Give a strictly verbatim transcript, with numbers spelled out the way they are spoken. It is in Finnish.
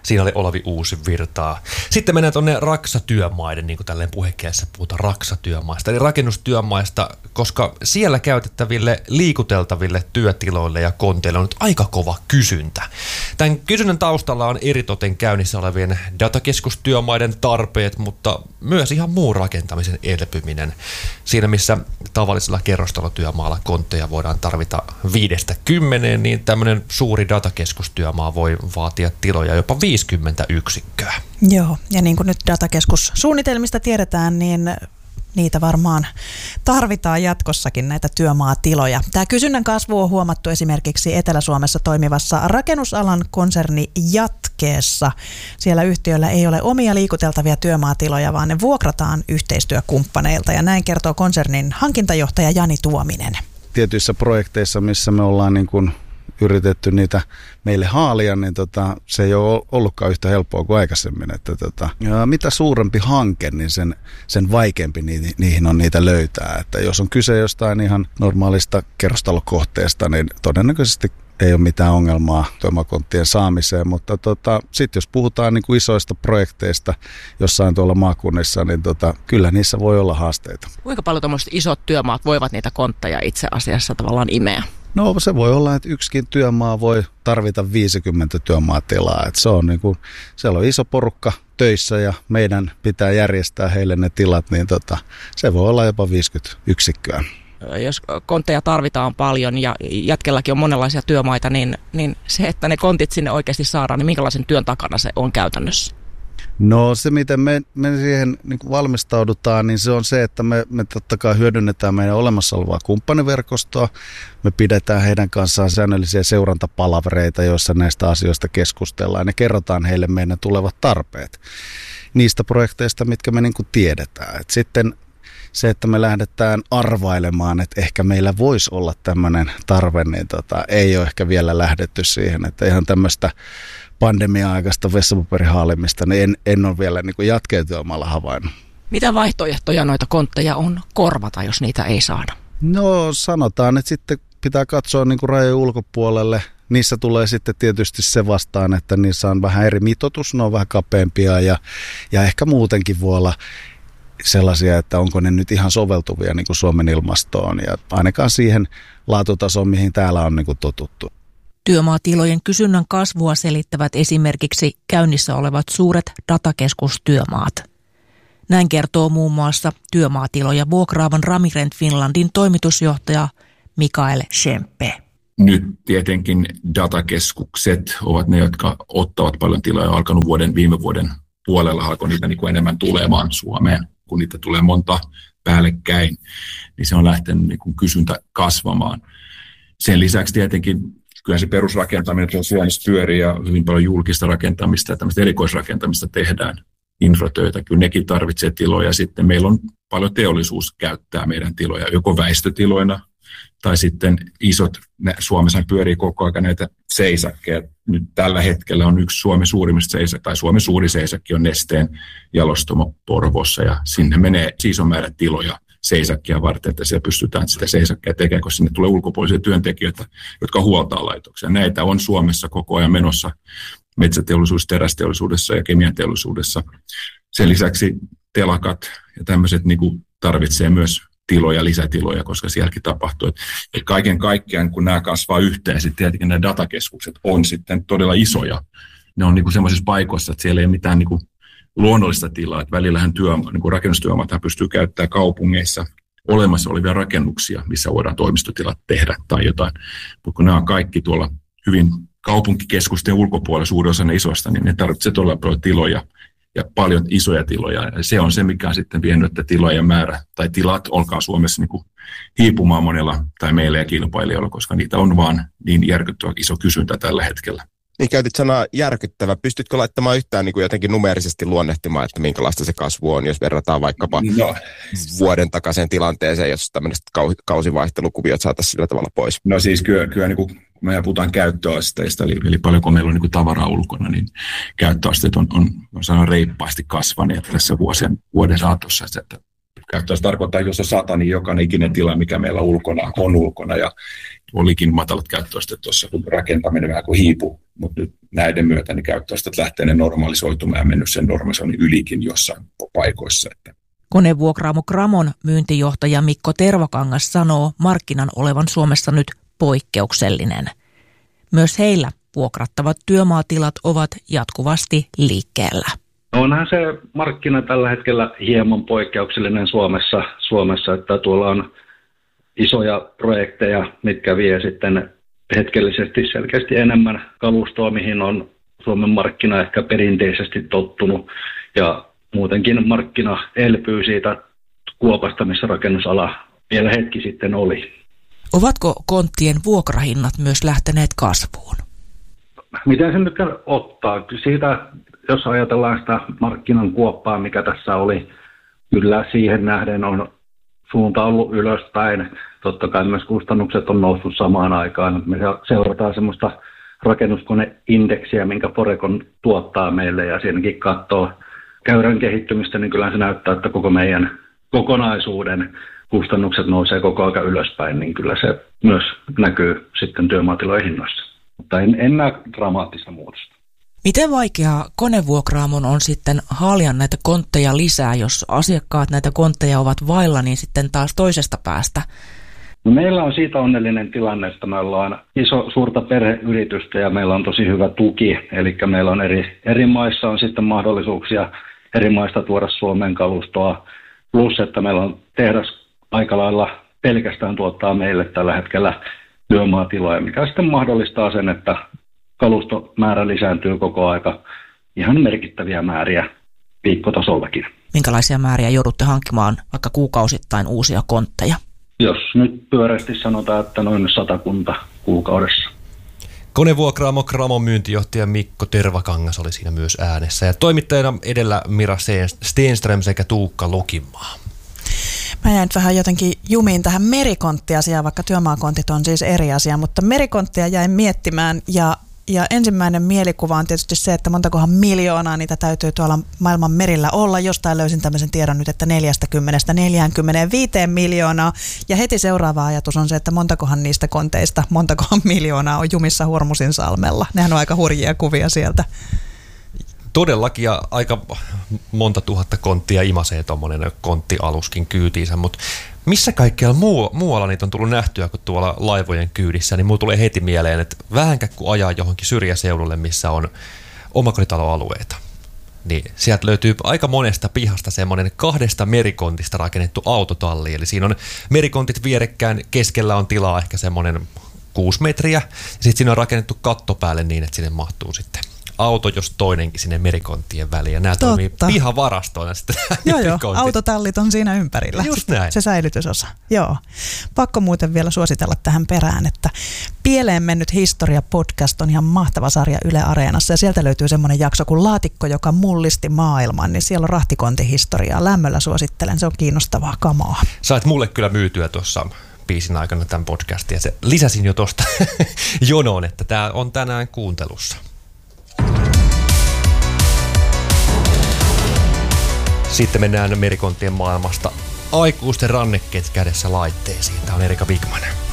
Siinä oli Olavi Uusivirtaa. Sitten mennään tuonne raksatyömaiden, niin kuin tälleen puhekielessä puhutaan raksatyömaista, eli rakennustyömaista, koska siellä käytettäville liikuteltaville työtiloille ja konteille on nyt aika kova kysyntä. Tämän kysynnän taustalla on eritoten käynnissä olevien datakeskustyömaiden tarpeet, mutta myös ihan muu rakentamisen elpyminen. Siinä missä tavallisella kerrostalotyömaalla kontteja voidaan tarvita viidestä kymmeneen, niin tämmöinen suuri datakeskustyömaa voi vaatia tiloja jopa viisikymmentä yksikköä. Joo, ja niin kuin nyt datakeskussuunnitelmista tiedetään, niin niitä varmaan tarvitaan jatkossakin näitä työmaatiloja. Tämä kysynnän kasvu on huomattu esimerkiksi Etelä-Suomessa toimivassa rakennusalan konserni Jatkeessa. Siellä yhtiöllä ei ole omia liikuteltavia työmaatiloja, vaan ne vuokrataan yhteistyökumppaneilta, ja näin kertoo konsernin hankintajohtaja Jani Tuominen. Tietyissä projekteissa, missä me ollaan niin kuin yritetty niitä meille haalia, niin tota, se ei ole ollutkaan yhtä helppoa kuin aikaisemmin. Että tota, ja mitä suurempi hanke, niin sen, sen vaikeampi ni, niihin on niitä löytää. Että jos on kyse jostain ihan normaalista kerrostalokohteesta, niin todennäköisesti ei ole mitään ongelmaa työmaakonttien saamiseen, mutta tota, sitten jos puhutaan niin kuin isoista projekteista jossain tuolla maakunnissa, niin tota, kyllä niissä voi olla haasteita. Kuinka paljon tuommoiset isot työmaat voivat niitä kontteja itse asiassa tavallaan imeä? No se voi olla, että yksikin työmaa voi tarvita viisikymmentä työmaatilaa. Että se on niin kuin, siellä on iso porukka töissä ja meidän pitää järjestää heille ne tilat, niin tota, se voi olla jopa viisikymmentä yksikköä. Jos kontteja tarvitaan paljon ja Jatkellakin on monenlaisia työmaita, niin, niin se, että ne kontit sinne oikeasti saadaan, niin minkälaisen työn takana se on käytännössä? No se, miten me, me siihen niin kuin valmistaudutaan, niin se on se, että me, me totta kai hyödynnetään meidän olemassa olevaa kumppaniverkostoa. Me pidetään heidän kanssaan säännöllisiä seurantapalavereita, joissa näistä asioista keskustellaan ja kerrotaan heille meidän tulevat tarpeet niistä projekteista, mitkä me niin kuin tiedetään. Et sitten se, että me lähdetään arvailemaan, että ehkä meillä voisi olla tämmöinen tarve, niin tota, ei ole ehkä vielä lähdetty siihen, että ihan tämmöistä pandemia-aikaista vessapaperihaalimista, niin en, en ole vielä niin kuin jatkeetyömaalla havainnut. Mitä vaihtoehtoja noita kontteja on korvata, jos niitä ei saada? No sanotaan, että sitten pitää katsoa niin kuin rajojen ulkopuolelle. Niissä tulee sitten tietysti se vastaan, että niissä on vähän eri mitoitus, ne on vähän kapeampia ja, ja ehkä muutenkin voi olla sellaisia, että onko ne nyt ihan soveltuvia niin kuin Suomen ilmastoon ja ainakaan siihen laatutasoon, mihin täällä on niin kuin totuttu. Työmaatilojen kysynnän kasvua selittävät esimerkiksi käynnissä olevat suuret datakeskustyömaat. Näin kertoo muun muassa työmaatiloja vuokraavan Ramirent Finlandin toimitusjohtaja Mikael Schempe. Nyt tietenkin datakeskukset ovat ne, jotka ottavat paljon tilaa ja alkanut vuoden, viime vuoden puolella alkoi niitä niin kuin enemmän tulemaan Suomeen, kun niitä tulee monta päällekkäin, niin se on lähtenyt niin kuin kysyntä kasvamaan. Sen lisäksi tietenkin kyllä se perusrakentaminen on Suomessa pyörii ja hyvin paljon julkista rakentamista ja tämmöistä erikoisrakentamista tehdään, infratöitä. Kyllä nekin tarvitsee tiloja. Sitten meillä on paljon teollisuus käyttää meidän tiloja, joko väistötiloina tai sitten isot, Suomessa pyörii koko ajan näitä seisakkeja. Nyt tällä hetkellä on yksi Suomen suurimmista seisakkeja, tai Suomen suuri seisakki on Nesteen jalostamo Porvoossa ja sinne menee iso määrä tiloja seisakkia varten, että siellä pystytään sitä seisakkia tekemään, koska sinne tulee ulkopuolisia työntekijöitä, jotka huoltaa laitoksia. Näitä on Suomessa koko ajan menossa metsäteollisuudessa, terästeollisuudessa ja kemianteollisuudessa. Sen lisäksi telakat ja tämmöiset niin kuin tarvitsee myös tiloja, lisätiloja, koska sielläkin tapahtuu. Että kaiken kaikkiaan, kun nämä kasvaa yhteen, sitten tietenkin nämä datakeskukset on sitten todella isoja. Ne on niin kuin semmoisissa paikoissa, että siellä ei ole mitään niin kuin luonnollista tilaa, että välillähän työ, niin kuin rakennustyömaathan pystyy käyttämään kaupungeissa olemassa olevia rakennuksia, missä voidaan toimistotilat tehdä tai jotain. Mutta kun nämä on kaikki tuolla hyvin kaupunkikeskusten ulkopuolella, suurin osa ne isoista, niin ne tarvitsee todella paljon tiloja ja paljon isoja tiloja. Ja se on se, mikä on sitten vienyt, että tilojen määrä tai tilat olkaa Suomessa niin kuin hiipumaan monella tai meillä ja kilpailijoilla, koska niitä on vaan niin järkyttävä iso kysyntä tällä hetkellä. Niin käytit sanaa järkyttävä. Pystytkö laittamaan yhtään niin kuin jotenkin numeerisesti luonnehtimaan, että minkälaista se kasvu on, jos verrataan vaikkapa no. vuoden takaiseen tilanteeseen, jos tämmöiset kausivaihtelukuviot saataisiin sillä tavalla pois? No siis kyllä, kyllä niin kuin, kun me puhutaan käyttöasteista, eli, eli paljonko meillä on niin kuin tavaraa ulkona, niin käyttöasteet on, on, on sanon, reippaasti kasvaneet tässä vuosien, vuoden saatossa. Että käyttöä. Se tarkoittaa, että jos on sata, niin jokainen ikinen tila, mikä meillä ulkona on ulkona. Ja olikin matalat käyttöasteet tuossa, kun rakentaminen vähän kuin hiipu, mutta nyt näiden myötä niin käyttöasteet lähtee ne normalisoitumaan ja mennyt sen normalisoinnin ylikin jossain paikoissa. Konevuokraamo Gramon myyntijohtaja Mikko Tervakangas sanoo markkinan olevan Suomessa nyt poikkeuksellinen. Myös heillä vuokrattavat työmaatilat ovat jatkuvasti liikkeellä. Onhan se markkina tällä hetkellä hieman poikkeuksellinen Suomessa, Suomessa, että tuolla on isoja projekteja, mitkä vie sitten hetkellisesti selkeästi enemmän kalustoa, mihin on Suomen markkina ehkä perinteisesti tottunut. Ja muutenkin markkina elpyy siitä kuopasta, missä rakennusala vielä hetki sitten oli. Ovatko konttien vuokrahinnat myös lähteneet kasvuun? Miten se nyt ottaa? Siitä, jos ajatellaan sitä markkinan kuoppaa, mikä tässä oli, kyllä siihen nähden on suunta ollut ylöspäin. Totta kai myös kustannukset on noussut samaan aikaan. Me seurataan semmoista rakennuskoneindeksiä, minkä Forecon tuottaa meille, ja siinäkin katsoo käyrän kehittymistä, niin kyllä se näyttää, että koko meidän kokonaisuuden kustannukset nousee koko ajan ylöspäin, niin kyllä se myös näkyy sitten työmaatilojen hinnoissa. Mutta en, en näe dramaattista muutosta. Miten vaikeaa konevuokraamon on sitten haalia näitä kontteja lisää, jos asiakkaat näitä kontteja ovat vailla, niin sitten taas toisesta päästä? No meillä on siitä onnellinen tilanne, että me ollaan iso, suurta perheyritystä ja meillä on tosi hyvä tuki. Eli meillä on eri, eri maissa on sitten mahdollisuuksia eri maista tuoda Suomen kalustoa. Plus, että meillä on tehdas aika lailla pelkästään tuottaa meille tällä hetkellä työmaatiloja, mikä sitten mahdollistaa sen, että kalustomäärä lisääntyy koko aika ihan merkittäviä määriä viikkotasollakin. Minkälaisia määriä joudutte hankkimaan vaikka kuukausittain uusia kontteja? Jos nyt pyöreästi sanotaan, että noin satakunta kuukaudessa. Konevuokraamo Gramon myyntijohtaja Mikko Tervakangas oli siinä myös äänessä. Ja toimittajana edellä Mira Stenström sekä Tuukka Lokimaa. Mä jäin vähän jotenkin jumiin tähän merikonttiasiaan, vaikka työmaakontit on siis eri asia, mutta merikonttia jäin miettimään ja Ja ensimmäinen mielikuva on tietysti se, että montakohan miljoonaa niitä täytyy tuolla maailman merillä olla. Jostain löysin tämmöisen tiedon nyt, että neljäkymmentä neljäkymmentäviisi miljoonaa. Ja heti seuraava ajatus on se, että montakohan niistä konteista, montakohan miljoonaa on jumissa Hormusin salmella. Nehän on aika hurjia kuvia sieltä. Todellakin, ja aika monta tuhatta konttia imasee tuommoinen konttialuskin kyytiinsä, mutta missä kaikkialla muu, muualla niitä on tullut nähtyä kuin tuolla laivojen kyydissä, niin mulla tulee heti mieleen, että vähänkä kun ajaa johonkin syrjäseudulle, missä on omakotitaloalueita, niin sieltä löytyy aika monesta pihasta semmoinen kahdesta merikontista rakennettu autotalli, eli siinä on merikontit vierekkään, keskellä on tilaa ehkä semmoinen kuusi metriä, ja sitten siinä on rakennettu katto päälle niin, että sinne mahtuu sitten auto, jos toinenkin sinne merikonttien väliin. Ja nämä Totta. toimii pihavarastoina sitten. Joo, joo. Autotallit on siinä ympärillä. Just näin. Se säilytysosa. Joo. Pakko muuten vielä suositella tähän perään, että Pieleen mennyt historia podcast on ihan mahtava sarja Yle Areenassa. Ja sieltä löytyy semmoinen jakso kuin Laatikko, joka mullisti maailman. Niin siellä on rahtikontihistoriaa. Lämmöllä suosittelen. Se on kiinnostavaa kamaa. Sait mulle kyllä myytyä tuossa biisin aikana tämän podcastin. Ja se lisäsin jo tuosta jonoon, että tämä on tänään kuuntelussa. Sitten mennään merikonttien maailmasta aikuisten rannekkeet kädessä laitteisiin. Tämä on Erika Wigman.